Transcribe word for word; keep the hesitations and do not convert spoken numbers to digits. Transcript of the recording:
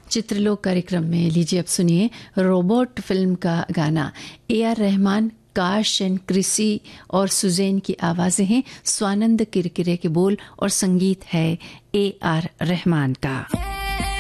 चित्रलोक कार्यक्रम में लीजिए अब सुनिए रोबोट फिल्म का गाना। ए आर रहमान, काश एंड क्रिसी और सुजैन की आवाज़ें हैं, स्वानंद किरकिरे के बोल और संगीत है ए आर रहमान का।